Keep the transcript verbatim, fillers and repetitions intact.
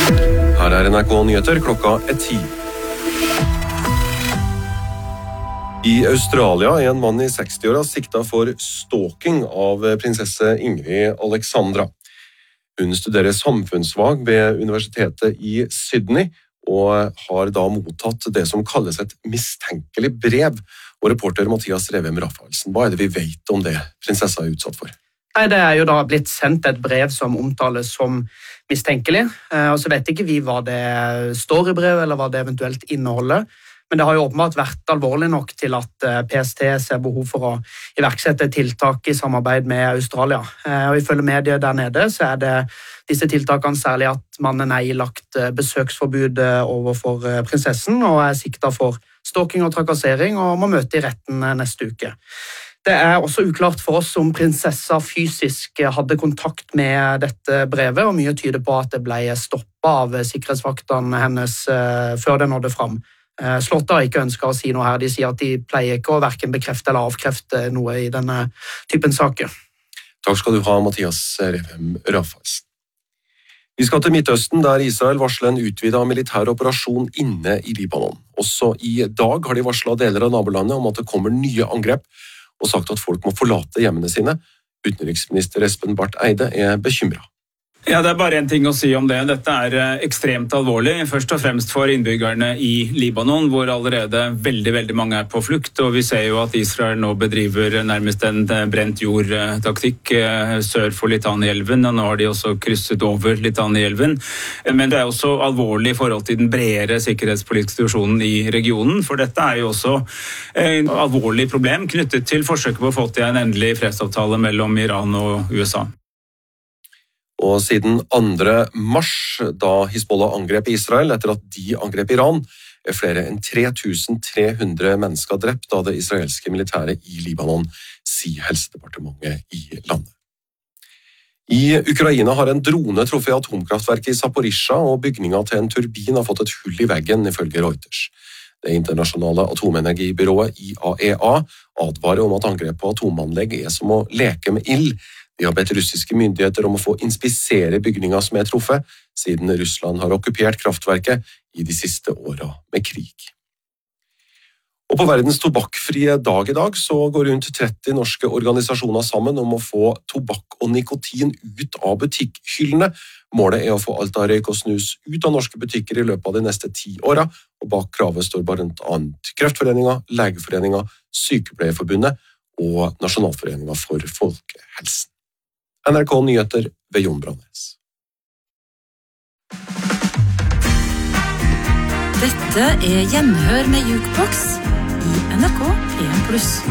Her er N R K Nyheter, klokka er ti. I Australia er en mann i sekstiåra siktet for stalking av prinsesse Ingrid Alexandra. Hun studerer samfunnsfag ved universitetet i Sydney, og har da mottatt det som kalles et mistenkelig brev. Og reporter Mathias Revem Rafaelsen, hva er det vi vet om det prinsessa er utsatt for? Nei, Det er jo da blitt sendt et brev som omtales som mistenkelig, og så vet ikke vi hva det står i brevet, eller hva det eventuelt inneholder. Men det har jo åpenbart vært alvorlig nok til at P S T ser behov for å iverksette tiltak i samarbeid med Australia. Og ifølge medier der nede så er det disse tiltakene særlig at mannen er ilagt besøksforbud overfor prinsessen og er siktet for stalking og trakassering og må møte i retten neste uke. Det er også uklart for oss om prinsessa fysisk hadde kontakt med dette brevet, og mye tyder på at det ble stoppet av sikkerhetsvaktene hennes før det nådde fram. Slottet har ikke ønsket å si noe her. De sier at de pleier ikke å hverken bekrefte eller avkrefte noe i denne typen saker. Takk skal du ha, Mathias Revem Rafaelsen. Vi skal til Midtøsten, der Israel varsler en utvidet militær operasjon inne i Libanon. Også i dag har de varslet deler av nabolandet om at det kommer nye angrep, og sagt at folk må forlate hjemmene sine. Utenriksminister Espen Barth Eide er bekymret. Ja, Det er bare en ting å si om det. Dette er ekstremt alvorlig, først og fremst for innbyggerne i Libanon, hvor allerede veldig, veldig mange er på flukt, og vi ser jo at Israel nå bedriver nærmest en brent jord-taktikk sør for Litani-elven, og nå har de også krysset over Litani-elven. Men det er også alvorlig i forhold til den bredere sikkerhetspolitiske situasjonen i regionen, for dette er jo også et alvorlig problem knyttet til forsøket på å få til en endelig fredsavtale mellom Iran og U S A. Og siden andre mars, da Hizbollah angrep Israel etter at de angrep Iran, er flere enn tre tusen tre hundre mennesker drept av det israelske militæret i Libanon, sier helsedepartementet i landet. I Ukraina har en drone truffet atomkraftverket i Zaporizjzja, og bygningen til en turbin har fått et hull i veggen, ifølge Reuters. Det internasjonale atomenergibyrået I A E A advarer om at angrep på atomanlegg er som å leke med ild. De har bedt russiske myndigheter om å få inspisere bygninger som er truffet, siden Russland har okkupert kraftverket i de siste årene med krig. Og på verdens tobakkfrie dag i dag så går rundt tretti norske organisasjoner sammen om å få tobakk og nikotin ut av butikkhyllene. Målet er å få alt av røyk og snus ut av norske butikker i løpet av de neste ti årene, og bak kravet står blant annet Kreftforeningen, Legeforeningen, Sykepleierforbundet og Nasjonalforeningen for folkehelsen. N R K Nyheter ved Jon Brannes. Dette er Gjenhør med Jukebox i N R K P en pluss.